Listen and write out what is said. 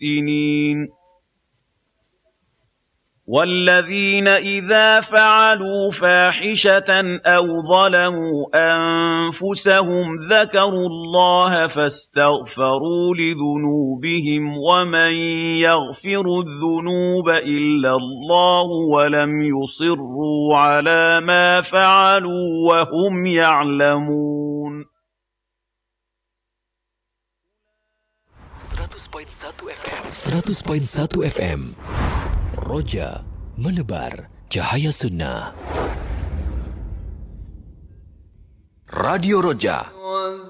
مفتنين والذين إذا فعلوا فاحشة أو ظلموا أنفسهم ذكروا الله فاستغفروا لذنوبهم ومن يغفر الذنوب إلا الله ولم يصروا على ما فعلوا وهم يعلمون 100.1 FM Roja menebar cahaya sunnah. Radio Roja